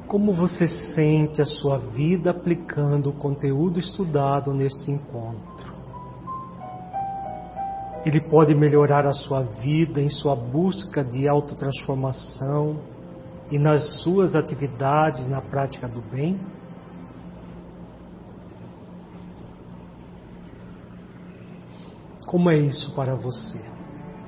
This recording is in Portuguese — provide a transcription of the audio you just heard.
Como você sente a sua vida aplicando o conteúdo estudado neste encontro? Ele pode melhorar a sua vida em sua busca de autotransformação e nas suas atividades na prática do bem? Como é isso para você?